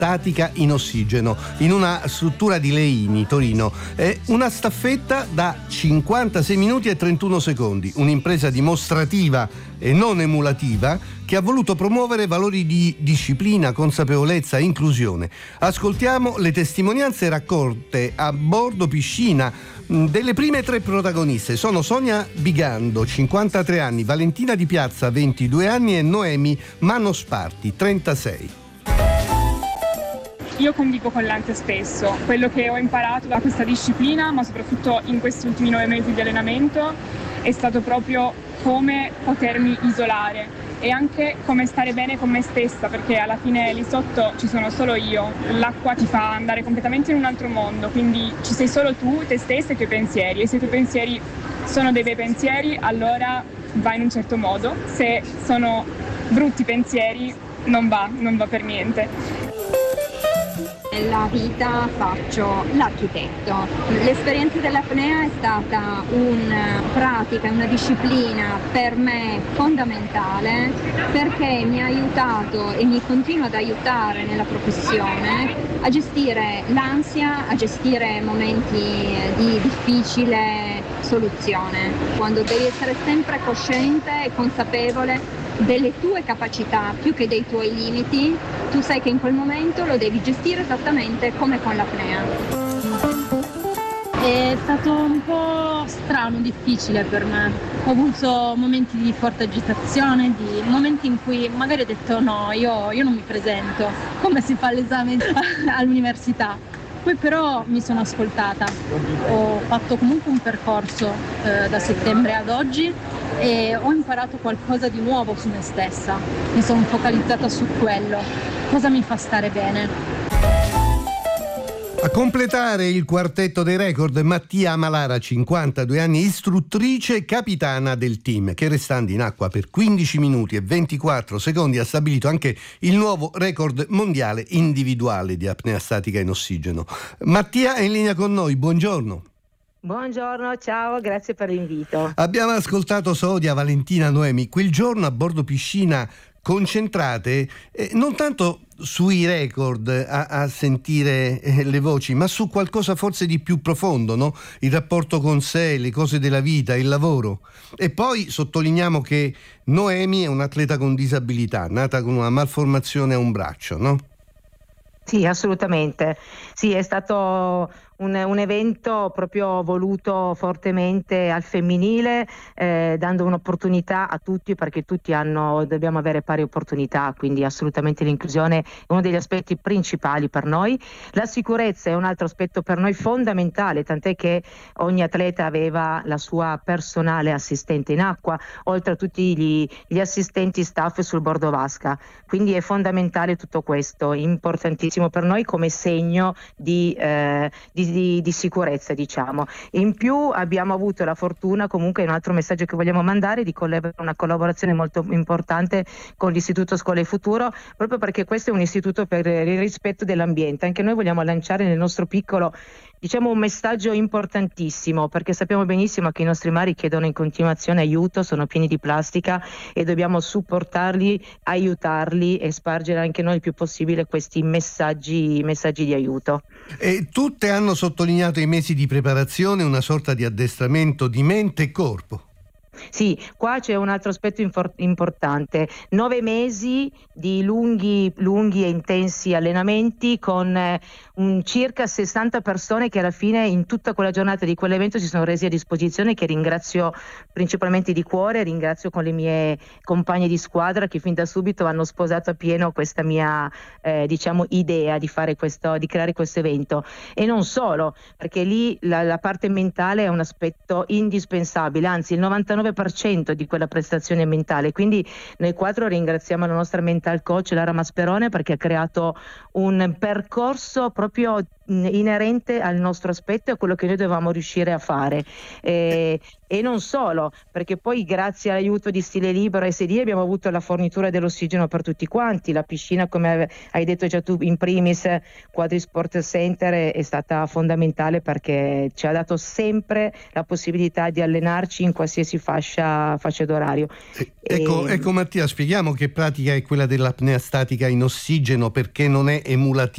statica in ossigeno in una struttura di Leini, Torino. È una staffetta da 56 minuti e 31 secondi, un'impresa dimostrativa e non emulativa che ha voluto promuovere valori di disciplina, consapevolezza e inclusione. Ascoltiamo le testimonianze raccolte a bordo piscina delle prime 3 protagoniste. Sono Sonia Bigando, 53 anni, Valentina Di Piazza, 22 anni e Noemi Manosparti, 36. Io convivo con l'ansia spesso. Quello che ho imparato da questa disciplina, ma soprattutto in questi ultimi 9 mesi di allenamento, è stato proprio come potermi isolare e anche come stare bene con me stessa, perché alla fine lì sotto ci sono solo io. L'acqua ti fa andare completamente in un altro mondo, quindi ci sei solo tu, te stessa e i tuoi pensieri, e se i tuoi pensieri sono dei bei pensieri allora va in un certo modo, se sono brutti pensieri non va per niente. Nella vita faccio l'architetto. L'esperienza dell'apnea è stata una pratica, una disciplina per me fondamentale, perché mi ha aiutato e mi continua ad aiutare nella professione a gestire l'ansia, a gestire momenti di difficile soluzione, quando devi essere sempre cosciente e consapevole delle tue capacità più che dei tuoi limiti. Tu sai che in quel momento lo devi gestire esattamente come con l'apnea. È stato un po' strano, difficile per me. Ho avuto momenti di forte agitazione, di momenti in cui magari ho detto no, io non mi presento, come si fa l'esame all'università. Poi però mi sono ascoltata, ho fatto comunque un percorso da settembre ad oggi e ho imparato qualcosa di nuovo su me stessa, mi sono focalizzata su quello, cosa mi fa stare bene. A completare il quartetto dei record Mattia Amalara, 52 anni, istruttrice e capitana del team, che restando in acqua per 15 minuti e 24 secondi ha stabilito anche il nuovo record mondiale individuale di apnea statica in ossigeno. Mattia è in linea con noi, buongiorno. Buongiorno, ciao, grazie per l'invito. Abbiamo ascoltato Sonia, Valentina, Noemi. Quel giorno a bordo piscina concentrate non tanto sui record a sentire le voci, ma su qualcosa forse di più profondo, no? Il rapporto con sé, le cose della vita, il lavoro. E poi sottolineiamo che Noemi è un'atleta con disabilità, nata con una malformazione a un braccio, no? Sì, assolutamente. Sì, è stato un evento proprio voluto fortemente al femminile, dando un'opportunità a tutti, perché tutti dobbiamo avere pari opportunità, quindi assolutamente l'inclusione è uno degli aspetti principali per noi. La sicurezza è un altro aspetto per noi fondamentale, tant'è che ogni atleta aveva la sua personale assistente in acqua, oltre a tutti gli assistenti staff sul bordo vasca, quindi è fondamentale tutto questo, importantissimo per noi come segno di sicurezza, diciamo. In più abbiamo avuto la fortuna, comunque è un altro messaggio che vogliamo mandare, di una collaborazione molto importante con l'Istituto Scuola e Futuro, proprio perché questo è un istituto per il rispetto dell'ambiente. Anche noi vogliamo lanciare nel nostro piccolo, diciamo, un messaggio importantissimo, perché sappiamo benissimo che i nostri mari chiedono in continuazione aiuto, sono pieni di plastica e dobbiamo supportarli, aiutarli e spargere anche noi il più possibile questi messaggi di aiuto. E tutte hanno sottolineato i mesi di preparazione, una sorta di addestramento di mente e corpo. Sì, qua c'è un altro aspetto importante, 9 mesi di lunghi e intensi allenamenti con circa 60 persone che alla fine in tutta quella giornata di quell'evento si sono resi a disposizione, che ringrazio principalmente di cuore, ringrazio con le mie compagne di squadra che fin da subito hanno sposato appieno questa mia idea di creare questo evento. E non solo, perché lì la parte mentale è un aspetto indispensabile, anzi il 99% di quella prestazione mentale, quindi noi 4 ringraziamo la nostra mental coach Lara Masperone, perché ha creato un percorso proprio inerente al nostro aspetto e a quello che noi dovevamo riuscire a fare, e non solo, perché poi grazie all'aiuto di Stile Libero e SDI abbiamo avuto la fornitura dell'ossigeno per tutti quanti. La piscina, come hai detto già tu in primis, Quadri Sport Center è stata fondamentale, perché ci ha dato sempre la possibilità di allenarci in qualsiasi fascia d'orario. Ecco Mattia, spieghiamo che pratica è quella dell'apnea statica in ossigeno, perché non è emulativa.